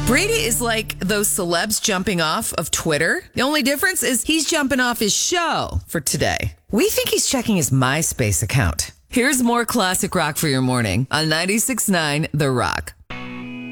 Brady is like those celebs jumping off of Twitter. The only difference is he's jumping off his show for today. We think he's checking his MySpace account. Here's more classic rock for your morning on 96.9 The Rock.